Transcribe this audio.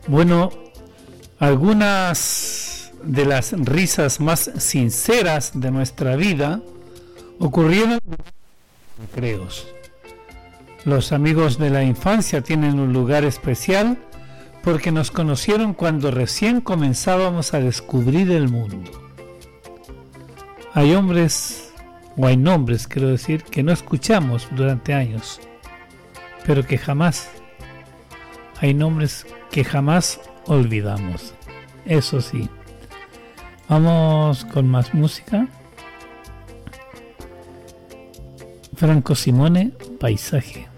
Bueno, algunas de las risas más sinceras de nuestra vida ocurrieron en recreos. Los amigos de la infancia tienen un lugar especial porque nos conocieron cuando recién comenzábamos a descubrir el mundo. Hay hombres, o hay nombres, quiero decir, que no escuchamos durante años, pero que jamás, hay nombres que jamás olvidamos. Eso sí. Vamos con más música. Franco Simone, Paisaje.